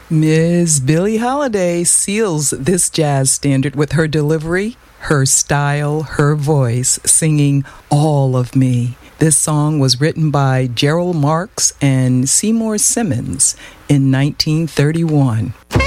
Ms. Billie Holiday seals this jazz standard with her delivery, her style, her voice, singing All of Me. This song was written by Gerald Marks and Seymour Simmons in 1931.